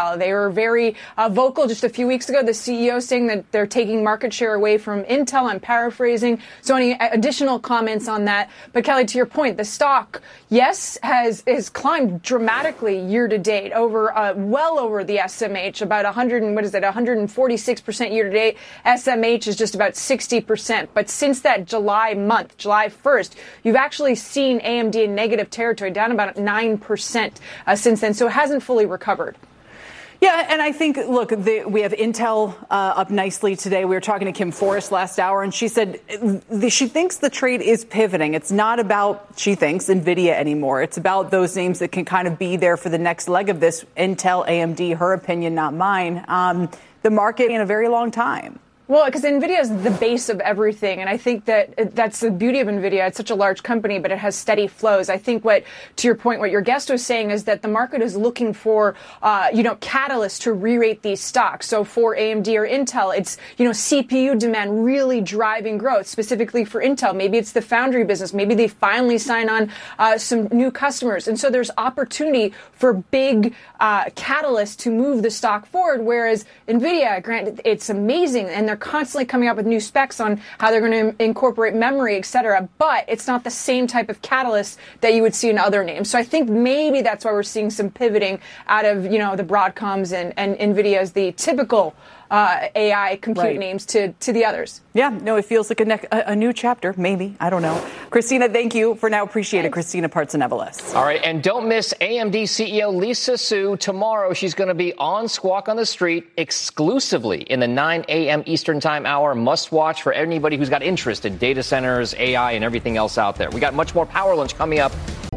Intel. They were very vocal just a few weeks ago. The CEO saying that they're taking market share away from Intel. I'm paraphrasing. So any additional comments on that? But Kelly, to your point, the stock, yes, has climbed dramatically year to date, over well over the SMH, about 146% year to date. SMH is just about 60%. But since that July month, July 1st, you've actually seen AMD in negative territory, down about 9% since then. So it hasn't fully recovered. Yeah, and I think, look, we have Intel up nicely today. We were talking to Kim Forrest last hour, and she said she thinks the trade is pivoting. It's not about, she thinks, NVIDIA anymore. It's about those names that can kind of be there for the next leg of this. Intel, AMD, her opinion, not mine. The market in a very long time. Well, because NVIDIA is the base of everything. And I think that that's the beauty of NVIDIA. It's such a large company, but it has steady flows. I think to your point, what your guest was saying is that the market is looking for, catalysts to re-rate these stocks. So for AMD or Intel, it's, CPU demand really driving growth, specifically for Intel. Maybe it's the foundry business. Maybe they finally sign on some new customers. And so there's opportunity for big catalysts to move the stock forward. Whereas NVIDIA, granted, it's amazing. And they're constantly coming up with new specs on how they're going to incorporate memory, et cetera. But it's not the same type of catalyst that you would see in other names. So I think maybe that's why we're seeing some pivoting out of, the Broadcoms and NVIDIA as the typical AI compute names to the others. Yeah, no, it feels like a new chapter, maybe. I don't know. Christina, thank you for now. Appreciate it. Christina Partsenevelos. All right, and don't miss AMD CEO Lisa Su tomorrow. She's going to be on Squawk on the Street exclusively in the 9 a.m. Eastern Time hour. Must watch for anybody who's got interest in data centers, AI, and everything else out there. We got much more Power Lunch coming up